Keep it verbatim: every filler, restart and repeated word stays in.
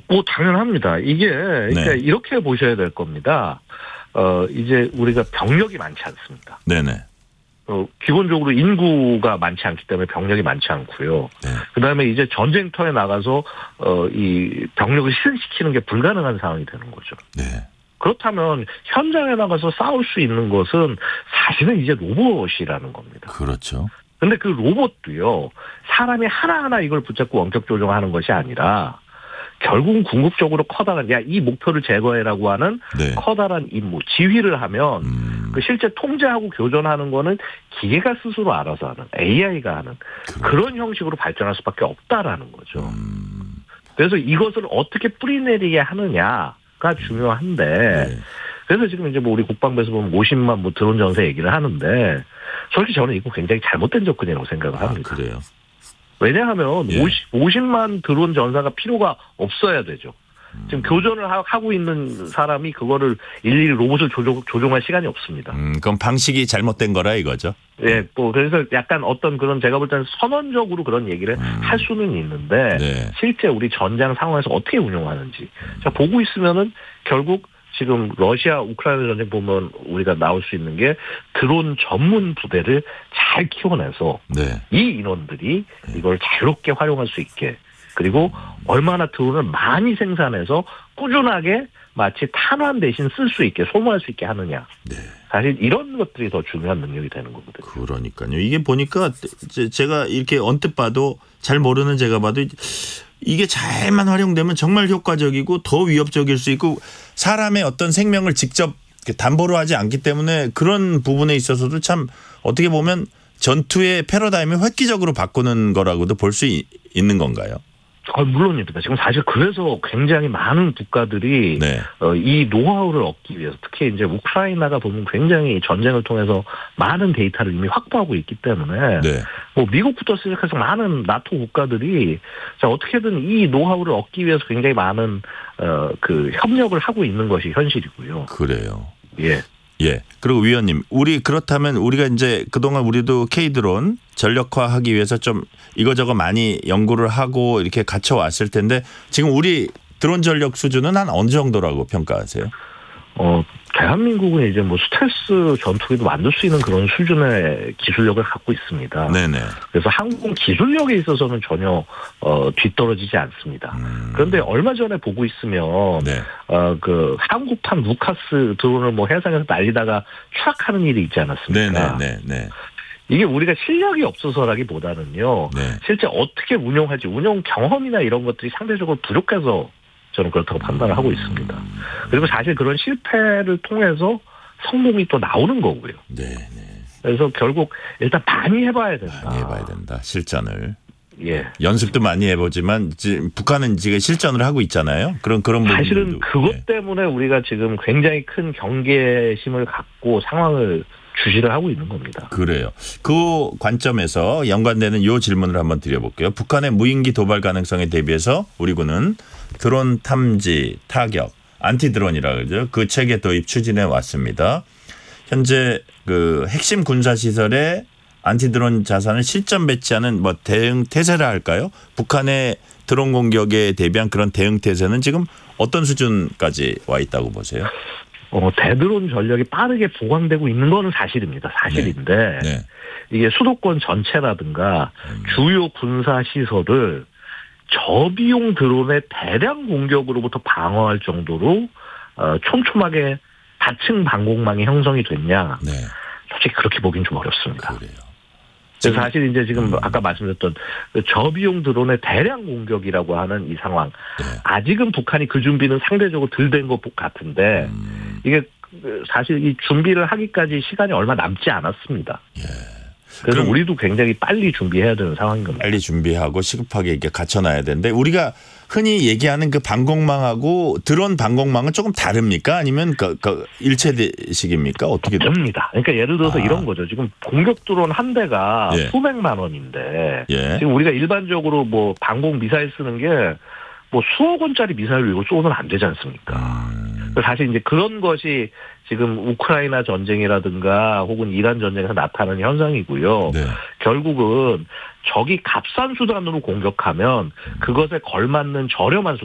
뭐 당연합니다. 이게 그러니까 네. 이렇게 보셔야 될 겁니다. 어 이제 우리가 병력이 많지 않습니다. 네네. 어, 기본적으로 인구가 많지 않기 때문에 병력이 많지 않고요. 네. 그다음에 이제 전쟁터에 나가서 어, 이 병력을 희생시키는 게 불가능한 상황이 되는 거죠. 네. 그렇다면 현장에 나가서 싸울 수 있는 것은 사실은 이제 로봇이라는 겁니다. 그렇죠. 근데 그 로봇도요, 사람이 하나하나 이걸 붙잡고 원격 조종하는 것이 아니라 결국은 궁극적으로 커다란, 야, 이 목표를 제거해라고 하는 네. 커다란 임무, 지휘를 하면 음. 그 실제 통제하고 교전하는 거는 기계가 스스로 알아서 하는, 에이아이가 하는 그렇죠. 그런 형식으로 발전할 수밖에 없다라는 거죠. 음. 그래서 이것을 어떻게 뿌리내리게 하느냐가 중요한데, 네. 그래서 지금 이제 뭐 우리 국방부에서 보면 오십만 뭐 드론 전세 얘기를 하는데, 솔직히 저는 이거 굉장히 잘못된 접근이라고 생각을 합니다. 아, 그래요? 왜냐하면 예. 오십, 오십만 드론 전사가 필요가 없어야 되죠. 지금 교전을 하, 하고 있는 사람이 그거를 일일이 로봇을 조종, 조종할 시간이 없습니다. 음, 그럼 방식이 잘못된 거라 이거죠? 예, 뭐 그래서 약간 어떤 그런 제가 볼 때는 선언적으로 그런 얘기를 음. 할 수는 있는데 네. 실제 우리 전장 상황에서 어떻게 운용하는지 제가 보고 있으면은 결국 지금 러시아 우크라이나 전쟁 보면 우리가 나올 수 있는 게 드론 전문 부대를 잘 키워내서 네. 이 인원들이 이걸 자유롭게 활용할 수 있게, 그리고 얼마나 드론을 많이 생산해서 꾸준하게 마치 탄환 대신 쓸 수 있게 소모할 수 있게 하느냐. 네. 사실 이런 것들이 더 중요한 능력이 되는 거거든요. 그러니까요. 이게 보니까 제- 제가 이렇게 언뜻 봐도 잘 모르는 제가 봐도 이게 잘만 활용되면 정말 효과적이고 더 위협적일 수 있고 사람의 어떤 생명을 직접 담보로 하지 않기 때문에 그런 부분에 있어서도 참 어떻게 보면 전투의 패러다임을 획기적으로 바꾸는 거라고도 볼 수 있는 건가요? 아, 물론입니다. 지금 사실 그래서 굉장히 많은 국가들이 네. 어, 이 노하우를 얻기 위해서, 특히 이제 우크라이나가 보면 굉장히 전쟁을 통해서 많은 데이터를 이미 확보하고 있기 때문에 네. 뭐 미국부터 시작해서 많은 나토 국가들이 자, 어떻게든 이 노하우를 얻기 위해서 굉장히 많은 어, 그 협력을 하고 있는 것이 현실이고요. 그래요. 예. 예. 그리고 위원님, 우리 그렇다면 우리가 이제 그동안 우리도 K드론 전력화하기 위해서 좀 이거저거 많이 연구를 하고 이렇게 갖춰 왔을 텐데 지금 우리 드론 전력 수준은 한 어느 정도라고 평가하세요? 어, 대한민국은 이제 뭐 스텔스 전투기도 만들 수 있는 그런 수준의 기술력을 갖고 있습니다. 네네. 그래서 항공 기술력에 있어서는 전혀 어, 뒤떨어지지 않습니다. 음. 그런데 얼마 전에 보고 있으면 네. 어, 그 한국판 루카스 드론을 뭐 해상에서 날리다가 추락하는 일이 있지 않았습니까? 네네네. 네. 이게 우리가 실력이 없어서라기보다는요. 네. 실제 어떻게 운용할지, 운용 경험이나 이런 것들이 상대적으로 부족해서 저는 그렇다고 판단을 하고 있습니다. 그리고 사실 그런 실패를 통해서 성공이 또 나오는 거고요. 네. 네. 그래서 결국 일단 많이 해봐야 된다. 많이 해봐야 된다. 실전을. 예. 연습도 많이 해보지만 지금 북한은 지금 실전을 하고 있잖아요. 그런 그런 부분도. 사실은 그것 네. 때문에 우리가 지금 굉장히 큰 경계심을 갖고 상황을 주시를 하고 있는 겁니다. 그래요. 그 관점에서 연관되는 이 질문을 한번 드려볼게요. 북한의 무인기 도발 가능성에 대비해서 우리 군은 드론 탐지, 타격, 안티드론이라 그러죠. 그 체계 도입 추진해 왔습니다. 현재 그 핵심 군사 시설에 안티드론 자산을 실전 배치하는 뭐 대응 태세라 할까요? 북한의 드론 공격에 대비한 그런 대응 태세는 지금 어떤 수준까지 와 있다고 보세요? 어, 대드론 전력이 빠르게 보강되고 있는 거는 사실입니다. 사실인데 네. 이게 수도권 전체라든가 주요 군사 시설을 저비용 드론의 대량 공격으로부터 방어할 정도로 어, 촘촘하게 다층 방공망이 형성이 됐냐? 네. 솔직히 그렇게 보긴 좀 어렵습니다. 그래요. 그래서 사실 이제 지금 아까 말씀드렸던 그 저비용 드론의 대량 공격이라고 하는 이 상황, 네. 아직은 북한이 그 준비는 상대적으로 덜 된 것 같은데 음. 이게 사실 이 준비를 하기까지 시간이 얼마 남지 않았습니다. 예. 그래서 그럼 우리도 굉장히 빨리 준비해야 되는 상황인 겁니다. 빨리 준비하고 시급하게 이렇게 갖춰놔야 되는데 우리가 흔히 얘기하는 그 방공망하고 드론 방공망은 조금 다릅니까? 아니면 그, 그 일체식입니까? 어떻게 돼요? 됩니다. 그러니까 예를 들어서 아. 이런 거죠. 지금 공격 드론 한 대가 예. 수백만 원인데 예. 지금 우리가 일반적으로 뭐 방공 미사일 쓰는 게 뭐 수억 원짜리 미사일로 이거 쏘면 안 되지 않습니까? 음. 사실 이제 그런 것이 지금 우크라이나 전쟁이라든가 혹은 이란 전쟁에서 나타나는 현상이고요. 네. 결국은 적이 값싼 수단으로 공격하면 그것에 걸맞는 저렴한 수단,